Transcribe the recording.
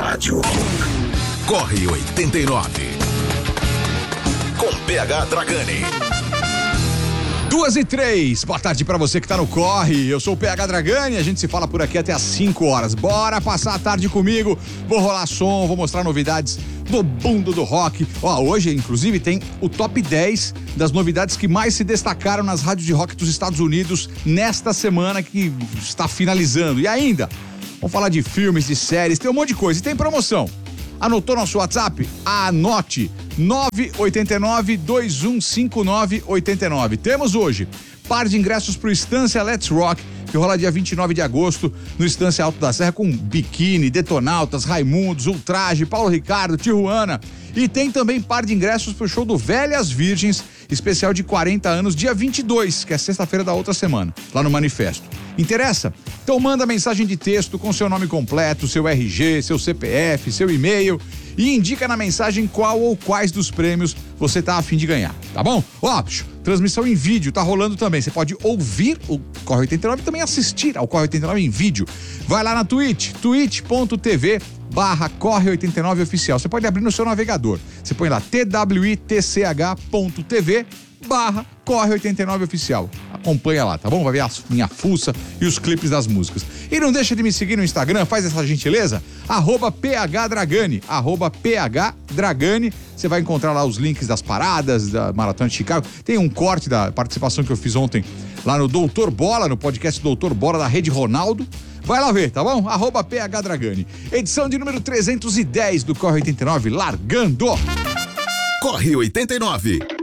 rádio. Corre 89. Com PH Dragani. 2:03, boa tarde pra você que tá no Corre, eu sou o PH Dragani, a gente se fala por aqui até às 5 horas, bora passar a tarde comigo, vou rolar som, vou mostrar novidades do mundo do rock. Hoje inclusive tem o top 10 das novidades que mais se destacaram nas rádios de rock dos Estados Unidos nesta semana que está finalizando, e ainda, vamos falar de filmes, de séries, tem um monte de coisa e tem promoção. Anotou nosso WhatsApp? Anote 989-2159-89. Temos hoje par de ingressos pro Estância Let's Rock, que rola dia 29 de agosto no Estância Alto da Serra com Biquíni, Detonautas, Raimundos, Ultraje, Paulo Ricardo, Tijuana. E tem também par de ingressos pro show do Velhas Virgens, especial de 40 anos, dia 22, que é sexta-feira da outra semana, lá no Manifesto. Interessa? Então manda mensagem de texto com seu nome completo, seu RG, seu CPF, seu e-mail e indica na mensagem qual ou quais dos prêmios você tá a fim de ganhar, tá bom? Transmissão em vídeo tá rolando também, você pode ouvir o Corre 89 e também assistir ao Corre 89 em vídeo. Vai lá na Twitch, twitch.tv/Corre89 Oficial. Você pode abrir no seu navegador. Você põe lá twitch.tv/Corre89 Oficial. Acompanha lá, tá bom? Vai ver a minha fuça e os clipes das músicas. E não deixa de me seguir no Instagram, faz essa gentileza, @PHDragani, @PHDragani. Você vai encontrar lá os links das paradas, da Maratona de Chicago. Tem um corte da participação que eu fiz ontem lá no Doutor Bola, no podcast Doutor Bola da Rede Ronaldo. Vai lá ver, tá bom? @PHDragani. Edição de número 310 do Corre 89, largando. Corre 89.